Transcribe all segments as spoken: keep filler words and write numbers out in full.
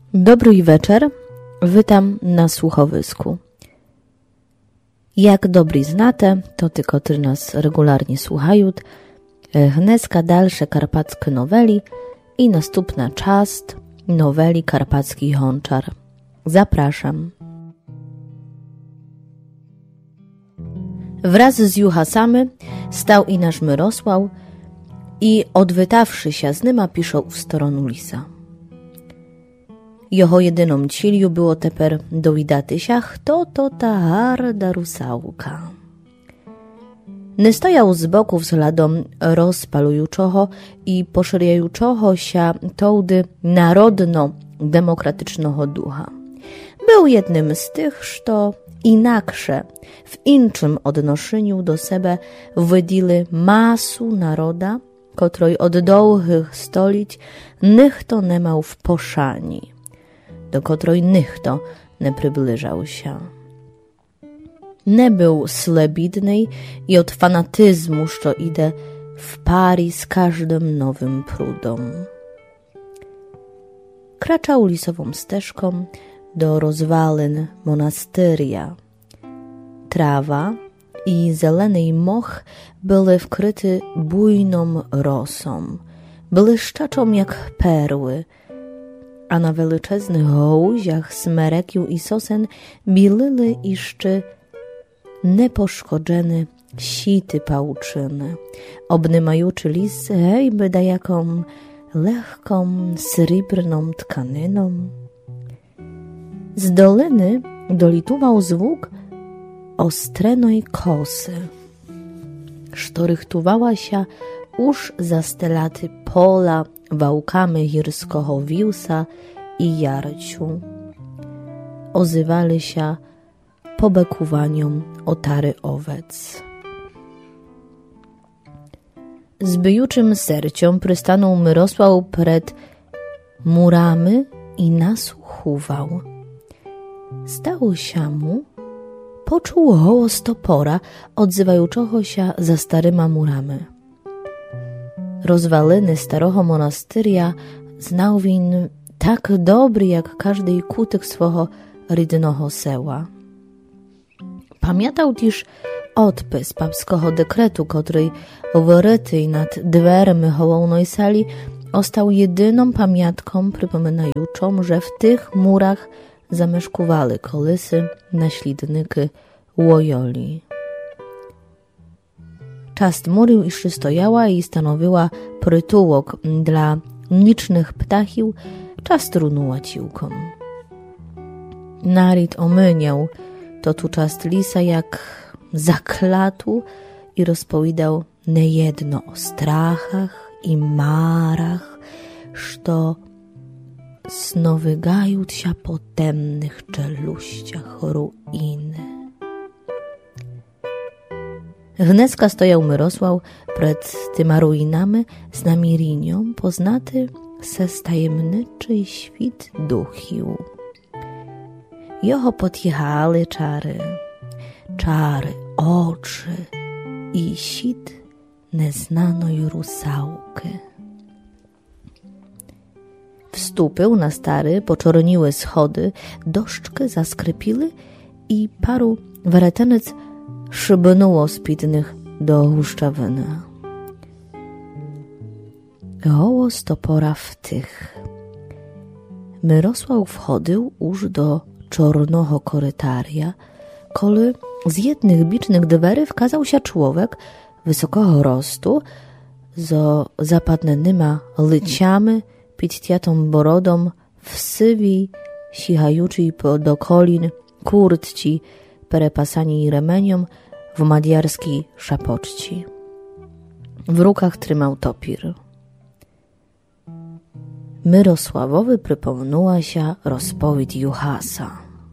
Dobry wieczór, witam na słuchowisku. Jak dobry znate, to ty, którzy nas regularnie słuchają, dneska dalsze karpackie noweli i następna czast noweli Karpacki Honczar. Zapraszam. Wraz z Juhasamy stał i nasz Myrosław i odwytawszy się z nyma piszą w stronę lisa. Jeho jedyną ciliu było teper dowidaty się, kto to ta harda rusałka. Nie stojał z boku wzgledom rozpalującego i poszerjającego się tołdy narodno-demokratycznego ducha. Był jednym z tych, co inaksze w inczym odnoszeniu do siebie wydili masu naroda, której od długich stolic nichto nie miał w poszani, do której nichto nie przybliżał się. Nie był slebidny i od fanatyzmu, co idzie w pari z każdym nowym prudom. Kraczał lisową ścieżką do rozwalin monastyria. Trawa i zielony moch były wkryte bujną rosą, błyszczaczą jak perły, a na wielczeznych hołziach smerekiu i sosen bilili jeszcze nieposzkodzone sity pałczyny, obnymajuczy lis hejby da jaką lekką, srebrną tkaniną. Z doliny dolituwał zwuk ostrenej kosy, što rychtowała się już za stelaty pola wałkami górskiego wiłsa i jarciu. Ozywali się pobekuwaniom otary owiec. Z byjuczym serciem przystanął Myrosław przed murami i nasłuchował. Stało się mu, poczuł głos topora odzywającego się za staryma murami. Rozwaliny starego monastyria znał win tak dobry jak każdy kutek swego rydnego seła. Pamiętał też odpis papskiego dekretu, który wyryty nad dwermi hołownej sali ostał jedyną pamiątką przypominającą, że w tych murach zamieszkowali kolysy naśladniki Łojoli. Czast muru jeszcze stojała i stanowiła przytułok dla licznych ptachił, czas trunęła ciłką. Narid omyniał to tu czast lisa jak zaklatu i rozpowiadał niejedno o strachach i marach, što snowygają się po temnych czeluściach ruiny. Wneska stojał Myrosław przed tyma ruinami z namierinią poznaty se tajemniczy świt duchił. Jeho podjechali czary, czary oczy i sit neznanej rusałki. Wstąpił na stary, poczorniłe schody, doszczki zaskrypili i paru weretenic szybnęło spidnych do huszczawiny. Głos topora wtych. Myrosław wchodził już do czarnego korytarza, kole z jednych bicznych dwery wkazał się człowiek wysokiego rostu, z zapadnymi lyciami, pittiatą borodą, w sywi, sichajuczej do kolin, kurtci, perepasani remeniom, w madiarskiej szapoczci. W rukach trzymał topir. Myrosławowi przypomniała się rozpowiedź Juhasa.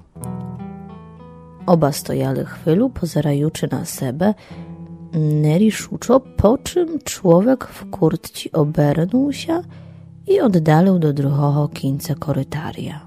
Oba stojali chwilu, pozerajuczy na siebie, nieriszuczo, po czym człowiek w kurtci obernuł się i oddalił do drugiego końca korytarza.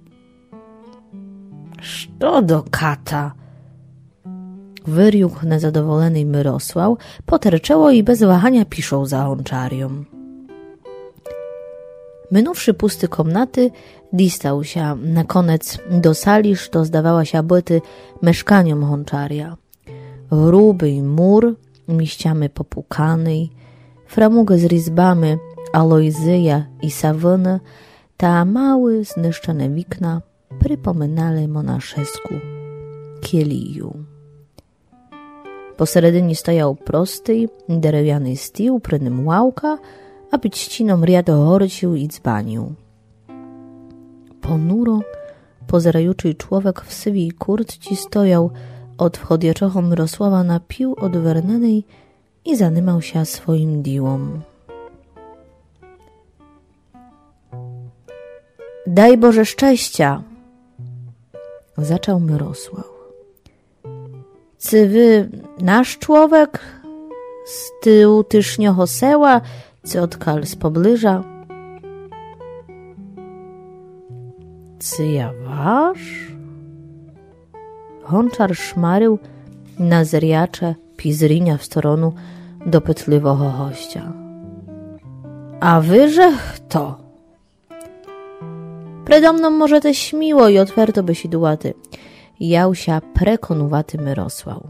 „Co do kata?” wyriókł niezadowolony Myrosław, poterczeło i bez wahania piszą za Honczarią. Mynąwszy pusty komnaty, distał się na konec do sali, što zdawała się byty mieszkaniom Hončarja. Gruby mur, miściami popukany, framugę z rizbami Alojzyja i Sawyny, ta mały, zniszczone wikna przypominali monaszesku kieliju. Poseredyni stojał prosty, drewniany stół, przy nim ławka, a pod ściną riad horcił i dzbanił. Ponuro, pozerajuczy człowiek w sywej kurtci stojał od wchodzącego Mirosława na pił odwernenej i zanymał się swoim diłom. Daj Boże szczęścia! Zaczął Mirosław. Czy wy nasz człowiek z tyłu tyżnioho seła, czy odkal z pobliża? Czy ja wasz? Hončar szmarył na zeriacze pizrynia w stronę dopytliwego gościa. A wyże to? Predo mną może te śmiło i otwarto by się dułaty. Jał się prekonuwaty Mirosław.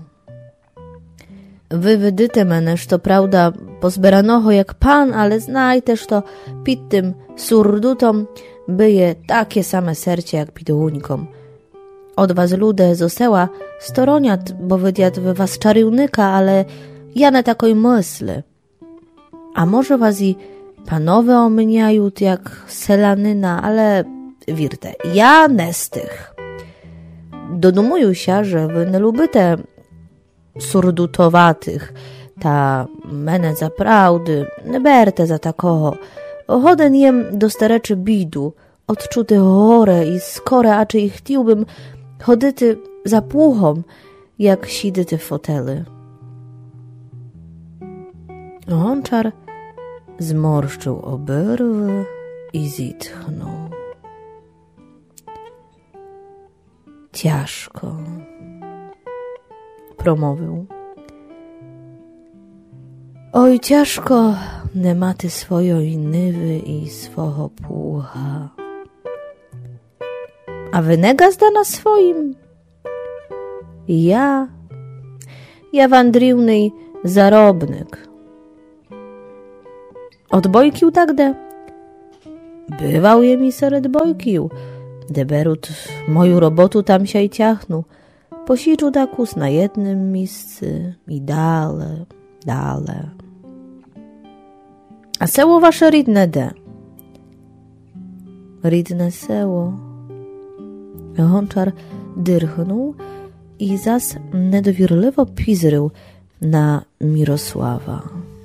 Wy wydyte meneż, to prawda, pozberanoho jak pan, ale znaj też to pід tym surdutom byje takie same sercie jak pід łuńkom. Od was ludę zoseła storoniat, bo wydiat wy was czarywnyka, ale ja na takoj myślę. A może was i panowe omyniajut jak selanyna, ale wirte, ja nie z tych. Dodumuję się, że wy nie lubicie surdutowatych, ta mene za prawdy, nie berte za takoho. Choden jem do stareczy bidu, odczuty chore i skore, a czy ich chciałbym chodyty za płuchom, jak sidyty w fotely. Hončar zmorszczył obrwy i zitchnął. Ciężko, promówił. Oj, ciężko nie maty swojej nywy i swoho płucha. A wy nie gazda na swoim? Ja, ja wandriwny zarobnyk. Od bojkił tak de? Bywał je mi seret bojkił. Deberut moją robotu tam się i ciachnu. Posiczu takus na jednym miejscu i dale, dale. A seło wasze ridne de? Ridne seło. Hončar dyrchnął i zas nedowierliwo pizrył na Mirosława.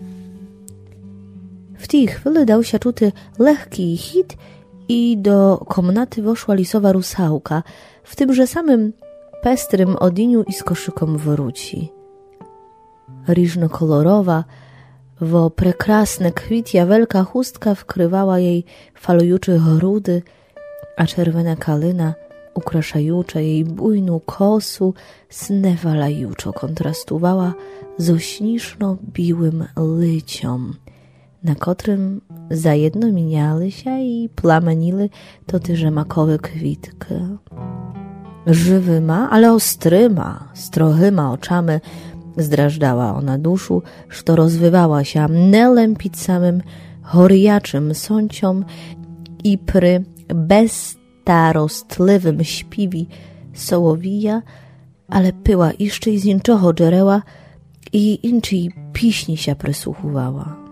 W tej chwili dał się czuty lekki hit i do komnaty woszła lisowa rusałka, w tymże samym pestrym odiniu i z koszykom wróci. Riżnokolorowa, wo prekrasne kwitja wielka chustka wkrywała jej falujuczy grudy, a czerwona kalina ukraszająca jej bujną kosu snewalajuczo kontrastowała z ośniszno-biłym lyciom, na którym zajedno miniały się i plamenili to tyże makowe kwitki. Żywyma, ale ostryma, strohyma oczami zdrażdała ona duszu, što rozwywała się nelępić samym horiaczym sąciom i pry bezstarostlywym śpiwi sołowija, ale pyła jeszcze i z inczoho dżereła i inczej piśni się przysłuchowała.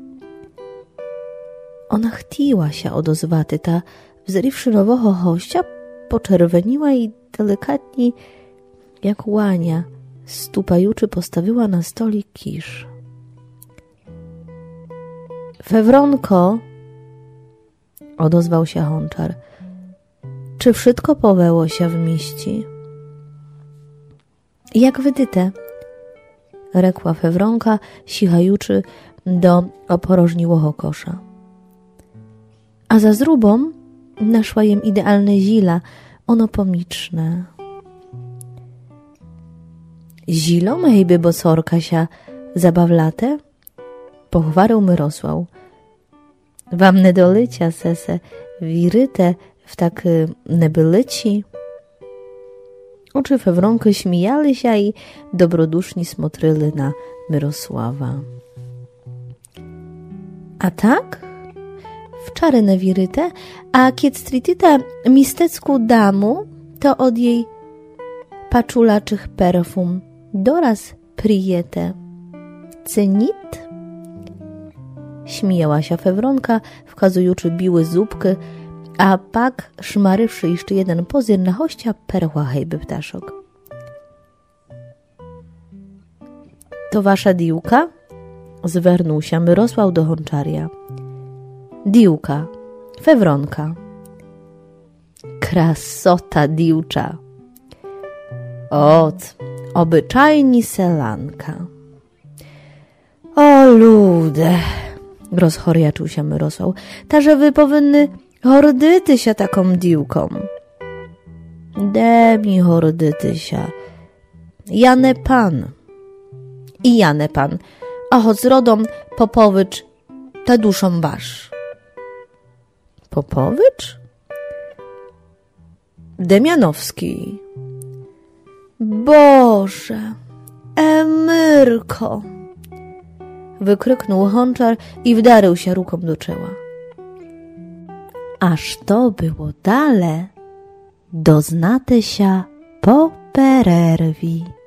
Ona chtiła się odozwaty, ta wzrywszy nowego hościa poczerweniła i delikatnie, jak łania, stupajuczy postawiła na stolik kisz. Fewronko, odozwał się Hončar, czy wszystko poweło się w mieści? Jak wydyte, rekła Fewronka, sichajuczy do oporożniłego kosza. A za zrubą naszła jem idealne zila, ono pomiczne. Zilo mejby bosorka się zabawlate? Pochwarał Mirosław. wam ne dolycia sese, wiryte w tak ne bylyci? Oczy Fewronky śmijali się i dobrodusznie smotryli na Mirosława. A tak? Wczary ne wiryte, a kiec strityta mistecku damu, to od jej paczulaczych perfum doraz prijete. Cenit? Śmiała się Fewronka, wkazujący biły zupky, a pak szmarywszy jeszcze jeden pozir na hościa, perła hejby ptaszok. To wasza diłka? Zwernął się Mirosław do Honczaria. Diłka, Fewronka. Krasota diłcza. Ot, obyczajni selanka. O lude, rozchoriaczył się Mirosław, ta, że wy powinny hordyty się taką diłką. De mi hordyty się. Jane pan. I Jane pan, a choć z rodom Popowicz, ta duszą wasz. Popowicz? Demianowski. Boże, Emyrko! Wykryknął Honczar i wdarzył się ruką do czoła. Aż to było dale, doznate się po pererwi.